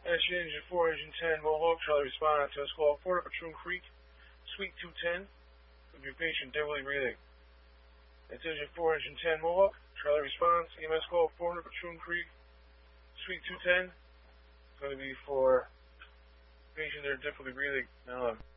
SG Engine 4, Engine 10, Mohawk, Charlie respond to us call 4 to Patroon Creek, Suite 210, with your patient definitely breathing. That's Engine 4, Engine 10, Mohawk, Charlie response, EMS call 400 Patroon Creek, Suite 210. It's going to be for patient they're definitely breathing. Now